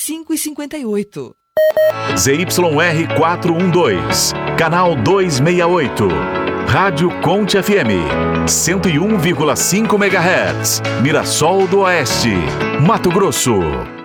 5h58. ZYR 412, canal 268. Rádio Conte FM, 101,5 MHz, Mirassol do Oeste, Mato Grosso.